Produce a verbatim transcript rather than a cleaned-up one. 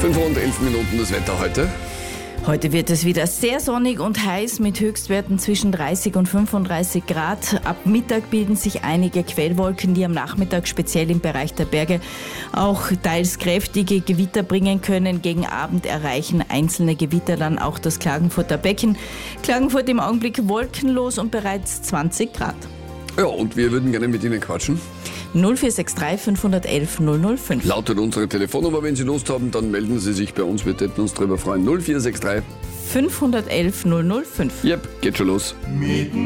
fünf und elf Minuten das Wetter heute. Heute wird es wieder sehr sonnig und heiß mit Höchstwerten zwischen dreißig und fünfunddreißig Grad. Ab Mittag bilden sich einige Quellwolken, die am Nachmittag speziell im Bereich der Berge auch teils kräftige Gewitter bringen können. Gegen Abend erreichen einzelne Gewitter dann auch das Klagenfurter Becken. Klagenfurt im Augenblick wolkenlos und bereits zwanzig Grad. Ja, und wir würden gerne mit Ihnen quatschen. null vier sechs drei fünf eins eins null null fünf. Lautet unsere Telefonnummer, wenn Sie Lust haben, dann melden Sie sich bei uns. Wir täten uns darüber freuen. null vier sechs drei fünf eins eins null null fünf. Yep, geht schon los.